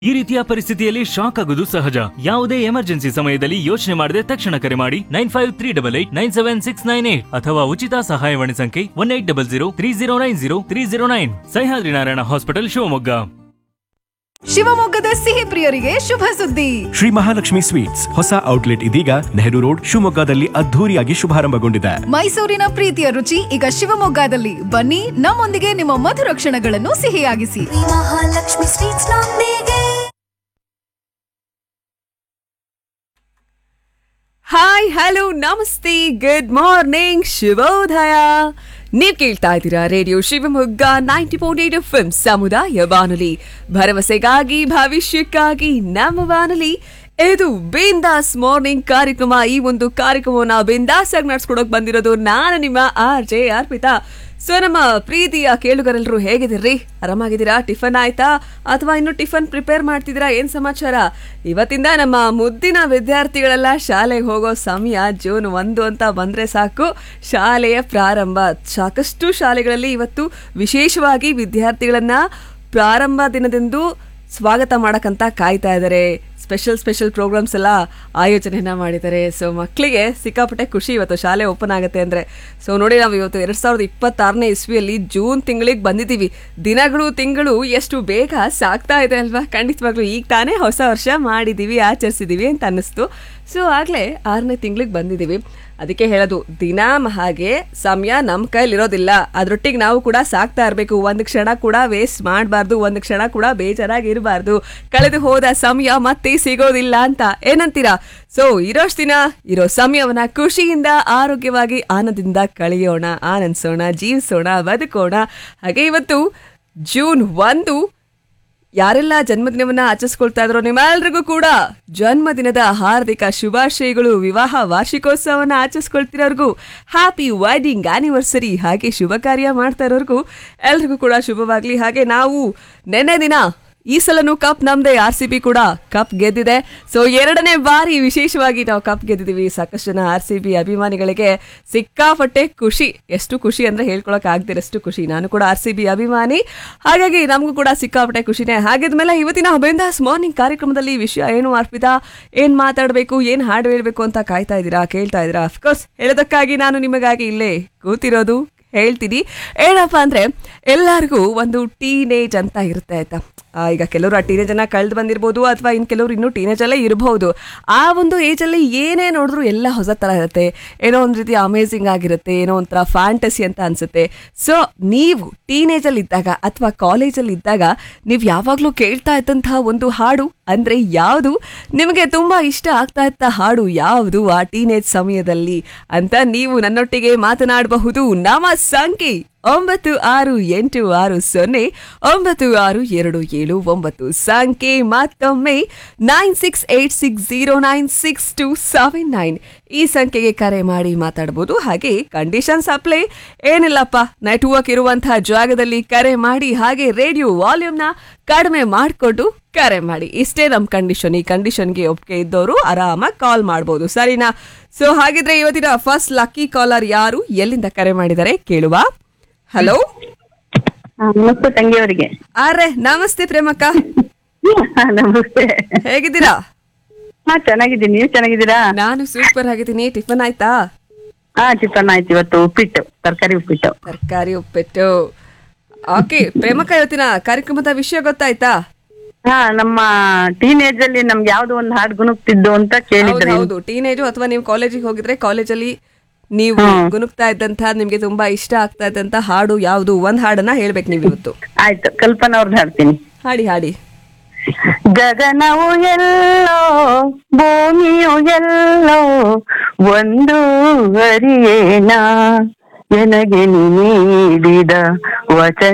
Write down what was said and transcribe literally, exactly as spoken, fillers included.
ಈ ರೀತಿಯ ಪರಿಸ್ಥಿತಿಯಲ್ಲಿ ಶಾಕ್ ಆಗುವುದು ಸಹಜ. ಯಾವುದೇ ಎಮರ್ಜೆನ್ಸಿ ಸಮಯದಲ್ಲಿ ಯೋಚನೆ ಮಾಡದೆ ತಕ್ಷಣ ಕರೆ ಮಾಡಿ nine five three double eight nine seven six nine eight ಅಥವಾ ಉಚಿತ ಸಹಾಯವಾಣಿ ಸಂಖ್ಯೆ one eight double zero three zero nine zero three zero nine. Sahyadri Narayana hospital, Shivamogga. ಶಿವಮೊಗ್ಗದ ಸಿಹಿ ಪ್ರಿಯರಿಗೆ ಶುಭ ಸುದ್ದಿ. ಶ್ರೀ ಮಹಾಲಕ್ಷ್ಮಿ ಸ್ವೀಟ್ಸ್ ಹೊಸ ಔಟ್ಲೆಟ್ ಇದೀಗ ನೆಹರು ರೋಡ್ ಶಿವಮೊಗ್ಗದಲ್ಲಿ ಅದ್ಧೂರಿಯಾಗಿ ಶುಭಾರಂಭಗೊಂಡಿದೆ. ಮೈಸೂರಿನ ಪ್ರೀತಿಯ ರುಚಿ ಈಗ ಶಿವಮೊಗ್ಗದಲ್ಲಿ. ಬನ್ನಿ, ನಮ್ಮೊಂದಿಗೆ ನಿಮ್ಮ ಮಧುರ ಕ್ಷಣಗಳನ್ನು ಸಿಹಿಯಾಗಿಸಿ. ಮಹಾಲಕ್ಷ್ಮಿ ಸ್ವೀಟ್ಸ್ ನೊಂದಿಗೆ. ಹಾಯ್, ಹಲೋ, ನಮಸ್ತೆ, ಗುಡ್ ಮಾರ್ನಿಂಗ್, ಶುಭೋದಯ. ನೀವ್ ಕೇಳ್ತಾ ಇದ್ದೀರಾ radio Shivamogga ninety point eight F M ಸಮುದಾಯ ಬಾನುಲಿ, ಭರವಸೆಗಾಗಿ ಭವಿಷ್ಯಕ್ಕಾಗಿ ನಮ್ಮ ಬಾನುಲಿ. ಇದು ಬಿಂದಾಸ್ ಮಾರ್ನಿಂಗ್ ಕಾರ್ಯಕ್ರಮ. ಈ ಒಂದು ಕಾರ್ಯಕ್ರಮವನ್ನ ಬಿಂದಾಸ್ ಆಗಿ ನಡ್ಸ್ಕೊಡೋಕ್ ಬಂದಿರೋದು ನಾನು ನಿಮ್ಮ ಆರ್ ಜೆ ಅರ್ಪಿತಾ. ಸೊ ನಮ್ಮ ಪ್ರೀತಿಯ ಕೇಳುಗರೆಲ್ಲರೂ ಹೇಗಿದ್ದೀರಿ? ಆರಾಮಾಗಿದ್ದೀರಾ? ಟಿಫನ್ ಆಯ್ತಾ ಅಥವಾ ಇನ್ನು ಟಿಫನ್ ಪ್ರಿಪೇರ್ ಮಾಡ್ತಿದ್ದೀರಾ? ಏನ್ ಸಮಾಚಾರ? ಇವತ್ತಿಂದ ನಮ್ಮ ಮುದ್ದಿನ ವಿದ್ಯಾರ್ಥಿಗಳೆಲ್ಲ ಶಾಲೆಗೆ ಹೋಗೋ ಸಮಯ. ಜೂನ್ ಒಂದು ಅಂತ ಬಂದ್ರೆ ಸಾಕು, ಶಾಲೆಯ ಪ್ರಾರಂಭ. ಸಾಕಷ್ಟು ಶಾಲೆಗಳಲ್ಲಿ ಇವತ್ತು ವಿಶೇಷವಾಗಿ ವಿದ್ಯಾರ್ಥಿಗಳನ್ನ ಪ್ರಾರಂಭ ದಿನದಂದು ಸ್ವಾಗತ ಮಾಡಕ್ಕಂತ ಕಾಯ್ತಾ ಇದ್ದಾರೆ. ಸ್ಪೆಷಲ್ ಸ್ಪೆಷಲ್ ಪ್ರೋಗ್ರಾಮ್ಸ್ ಎಲ್ಲ ಆಯೋಜನೆಯನ್ನ ಮಾಡಿದ್ದಾರೆ. ಸೊ ಮಕ್ಕಳಿಗೆ ಸಿಕ್ಕಾಪಟ್ಟೆ ಖುಷಿ ಇವತ್ತು ಶಾಲೆ ಓಪನ್ ಆಗುತ್ತೆ ಅಂದರೆ. ಸೊ ನೋಡಿ, ನಾವು ಇವತ್ತು ಎರಡು ಸಾವಿರದ ಇಪ್ಪತ್ತಾರನೇ ಇಸ್ವಿಯಲ್ಲಿ ಜೂನ್ ತಿಂಗಳಿಗೆ ಬಂದಿದ್ದೀವಿ. ದಿನಗಳು ತಿಂಗಳು ಎಷ್ಟು ಬೇಗ ಸಾಗ್ತಾ ಇದೆ ಅಲ್ವಾ? ಖಂಡಿತವಾಗ್ಲೂ ಈಗ ತಾನೇ ಹೊಸ ವರ್ಷ ಮಾಡಿದ್ದೀವಿ, ಆಚರಿಸಿದ್ದೀವಿ ಅಂತ ಅನ್ನಿಸ್ತು. ಸೊ ಆಗಲೇ ಆರನೇ ತಿಂಗಳಿಗೆ ಬಂದಿದ್ದೀವಿ. ಅದಕ್ಕೆ ಹೇಳೋದು, ದಿನ ಹಾಗೆ ಸಮಯ ನಮ್ಮ ಕೈಲಿರೋದಿಲ್ಲ. ಅದರೊಟ್ಟಿಗೆ ನಾವು ಕೂಡ ಸಾಕ್ತಾ ಇರಬೇಕು. ಒಂದು ಕ್ಷಣ ಕೂಡ ವೇಸ್ಟ್ ಮಾಡಬಾರ್ದು, ಒಂದು ಕ್ಷಣ ಕೂಡ ಬೇಜಾರಾಗಿರಬಾರ್ದು. ಕಳೆದು ಹೋದ ಸಮಯ ಮತ್ತೆ ಸಿಗೋದಿಲ್ಲ ಅಂತ ಏನಂತೀರಾ? ಸೊ ಇರೋಷ್ಟು ದಿನ ಇರೋ ಸಮಯವನ್ನ ಖುಷಿಯಿಂದ, ಆರೋಗ್ಯವಾಗಿ, ಆನಂದದಿಂದ ಕಳೆಯೋಣ, ಆನಂದಿಸೋಣ, ಜೀವಿಸೋಣ, ಬದುಕೋಣ. ಹಾಗೆ ಇವತ್ತು ಜೂನ್ ಒಂದು, ಯಾರೆಲ್ಲ ಜನ್ಮದಿನವನ್ನ ಆಚರಿಸ್ಕೊಳ್ತಾ ಇದ್ರೋ ನಿಮ್ಮೆಲ್ರಿಗೂ ಕೂಡ ಜನ್ಮದಿನದ ಹಾರ್ದಿಕ ಶುಭಾಶಯಗಳು. ವಿವಾಹ ವಾರ್ಷಿಕೋತ್ಸವನ ಆಚರಿಸ್ಕೊಳ್ತಿರೋರ್ಗೂ ಹ್ಯಾಪಿ ವೆಡ್ಡಿಂಗ್ ಆನಿವರ್ಸರಿ. ಹಾಗೆ ಶುಭ ಕಾರ್ಯ ಮಾಡ್ತಾ ಇರೋರ್ಗೂ ಎಲ್ರಿಗೂ ಕೂಡ ಶುಭವಾಗ್ಲಿ. ಹಾಗೆ ನಾವು ನೆನ್ನೆ ದಿನ ಈ ಸಲನೂ ಕಪ್ ನಮ್ದೇ, ಆರ್ ಸಿ ಬಿ ಕೂಡ ಕಪ್ ಗೆದ್ದಿದೆ. ಸೊ ಎರಡನೇ ಬಾರಿ ವಿಶೇಷವಾಗಿ ನಾವು ಕಪ್ ಗೆದ್ದಿದ್ದೀವಿ. ಸಾಕಷ್ಟು ಜನ ಆರ್ ಸಿ ಬಿ ಅಭಿಮಾನಿಗಳಿಗೆ ಸಿಕ್ಕಾಪಟ್ಟೆ ಖುಷಿ. ಎಷ್ಟು ಖುಷಿ ಅಂದ್ರೆ ಹೇಳ್ಕೊಳಕ್ ಆಗ್ದಿರಷ್ಟು ಖುಷಿ. ನಾನು ಕೂಡ ಆರ್ ಸಿ ಬಿ ಅಭಿಮಾನಿ, ಹಾಗಾಗಿ ನಮಗೂ ಕೂಡ ಸಿಕ್ಕಾಪಟ್ಟೆ ಖುಷಿನೇ. ಹಾಗಿದ್ಮೇಲೆ ಇವತ್ತಿನ ಬಿಂದಾಸ್ ಮಾರ್ನಿಂಗ್ ಕಾರ್ಯಕ್ರಮದಲ್ಲಿ ವಿಷಯ ಏನು ಅರ್ಪಿತಾ? ಏನ್ ಮಾತಾಡಬೇಕು, ಏನ್ ಹಾಡು ಹೇಳ್ಬೇಕು ಅಂತ ಕಾಯ್ತಾ ಇದ್ದೀರಾ, ಕೇಳ್ತಾ ಇದ್ದೀರಾ? ಅಫ್ಕೋರ್ಸ್ ಹೇಳೋದಕ್ಕಾಗಿ ನಾನು ನಿಮಗಾಗಿ ಇಲ್ಲೇ ಕೂತಿರೋದು. ಹೇಳ್ತೀನಿ ಏನಪ್ಪ ಅಂದ್ರೆ, ಎಲ್ಲರಿಗೂ ಒಂದು ಟೀನೇಜ್ ಅಂತ ಇರುತ್ತೆ ಆಯ್ತಾ. ಈಗ ಕೆಲವರು ಆ ಟೀನೇಜ್ ಅನ್ನ ಕಳೆದು ಬಂದಿರ್ಬೋದು, ಅಥವಾ ಇನ್ನು ಕೆಲವರು ಇನ್ನೂ ಟೀನೇಜ್ ಅಲ್ಲೇ ಇರಬಹುದು. ಆ ಒಂದು ಏಜ್ ಅಲ್ಲಿ ಏನೇ ನೋಡಿದ್ರು ಎಲ್ಲ ಹೊಸ ತರ ಇರುತ್ತೆ. ಏನೋ ಒಂದು ರೀತಿ ಅಮೇಝಿಂಗ್ ಆಗಿರುತ್ತೆ, ಏನೋ ಒಂಥರ ಫ್ಯಾಂಟಸಿ ಅಂತ ಅನ್ಸುತ್ತೆ. ಸೊ ನೀವು ಟೀನೇಜ್ ಅಲ್ಲಿ ಇದ್ದಾಗ ಅಥವಾ ಕಾಲೇಜಲ್ಲಿ ಇದ್ದಾಗ ನೀವು ಯಾವಾಗ್ಲೂ ಕೇಳ್ತಾ ಇದ್ದಂತಹ ಒಂದು ಹಾಡು ಅಂದ್ರೆ ಯಾವುದು? ನಿಮಗೆ ತುಂಬಾ ಇಷ್ಟ ಆಗ್ತಾ ಇತ್ತ ಹಾಡು ಯಾವುದು ಆ ಟೀನೇಜ್ ಸಮಯದಲ್ಲಿ ಅಂತ ನೀವು ನನ್ನೊಟ್ಟಿಗೆ ಮಾತನಾಡಬಹುದು. ನಮ್ಮ ಸಂಖ್ಯೆ ಒಂಬತ್ತು ಆರು ಎಂಟು ಆರು ಸೊನ್ನೆ ಒಂಬತ್ತು ಆರು ಎರಡು ಏಳು ಒಂಬತ್ತು. ಸಂಖ್ಯೆ ಮತ್ತೊಮ್ಮೆ nine six eight six zero nine six to seven nine. ಈ ಸಂಖ್ಯೆಗೆ ಕರೆ ಮಾಡಿ ಮಾತಾಡಬಹುದು. ಹಾಗೆ ಕಂಡೀಷನ್ಸ್ ಅಪ್ಲೈ ಏನಿಲ್ಲಪ್ಪ, ನೆಟ್ವರ್ಕ್ ಇರುವಂತಹ ಜಾಗದಲ್ಲಿ ಕರೆ ಮಾಡಿ, ಹಾಗೆ ರೇಡಿಯೋ ವಾಲ್ಯೂಮ್ನ ಕಡಿಮೆ ಮಾಡಿಕೊಂಡು ಕರೆ ಮಾಡಿ. ಇಷ್ಟೇ ನಮ್ಮ ಕಂಡೀಷನ್. ಈ ಕಂಡೀಷನ್ಗೆ ಒಪ್ಪಿಗೆ ಇದ್ದವರು ಆರಾಮಾಗಿ ಕಾಲ್ ಮಾಡ್ಬೋದು, ಸರಿನಾ? ಸೊ ಹಾಗಿದ್ರೆ ಇವತ್ತಿನ ಫಸ್ಟ್ ಲಕ್ಕಿ ಕಾಲರ್ ಯಾರು, ಎಲ್ಲಿಂದ ಕರೆ ಮಾಡಿದ್ದಾರೆ ಕೇಳುವ. ಹಲೋ, ನಮಸ್ತೆ ತಂಗಿಯವರಿಗೆ. ಅರೆ ನಮಸ್ತೆ ಪ್ರೇಮಕ್ಕ, ನಮಸ್ತೆ. ಹೇಗಿದ್ದೀರಾ? ಹಾ ಚೆನ್ನಾಗಿದ್ದೀನಿ, ನೀವು ಚೆನ್ನಾಗಿದ್ದೀರಾ? ನಾನು ಸೂಪರ್ ಆಗಿದ್ದೀನಿ. ಟಿಫನ್ ಆಯ್ತಾ? ಹಾ ಟಿಫನ್ ಆಯ್ತು. ಇವತ್ತು ಉಪ್ಪಿಟ್ಟು, ತರಕಾರಿ ಉಪ್ಪಿಟ್ಟು. ತರಕಾರಿ ಉಪ್ಪಿಟ್ಟು. ಓಕೆ ಪ್ರೇಮಕ್ಕ, ಇವತ್ತಿನ ಕಾರ್ಯಕ್ರಮದ ವಿಷಯ ಗೊತ್ತಾಯ್ತಾ? ಹಾ, ನಮ್ಮ ಟೀನೇಜ್ ಅಲ್ಲಿ ನಮ್ಗೆ ಯಾವ್ದೋ ಒಂದು ಹಾಡು ಗುಣಗ್ತಿದ್ದು ಅಂತ ಕೇಳಿದ್ರಿ. ಹೌದು, ಟೀನೇಜು ಅಥವಾ ನೀವು ಕಾಲೇಜಿಗೆ ಹೋಗಿದ್ರೆ ಕಾಲೇಜಲ್ಲಿ ನೀವು ಗುನುಕ್ತಾ ಇದ್ದಂತ, ನಿಮ್ಗೆ ತುಂಬಾ ಇಷ್ಟ ಆಗ್ತಾ ಇದ್ದಂತ ಹಾಡು ಯಾವ್ದು? ಒಂದ್ ಹಾಡನ್ನ ಹೇಳ್ಬೇಕು ನೀವು ಇವತ್ತು. ಆಯ್ತು, ಕಲ್ಪನಾ ಅವ್ರದ್ದು ಹಾಡ್ತೀನಿ. ಹಾಡಿ ಹಾಡಿ. ಗಗನವು ಎಲ್ಲೋ ಭೂಮಿಯು ಎಲ್ಲೋ ಒಂದು ಅರಿಯೇನ, ನನಗೆ ನೀಡಿದ ವಚನ